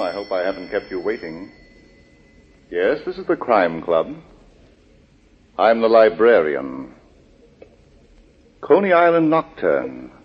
I hope I haven't kept you waiting. Yes, this is the Crime Club. I'm the librarian. Coney Island Nocturne.